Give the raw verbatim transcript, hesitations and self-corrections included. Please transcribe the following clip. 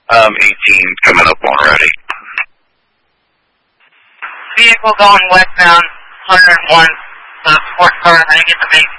Um, eighteen coming up on ready. Vehicle going westbound, one oh one, the sports car, I get the base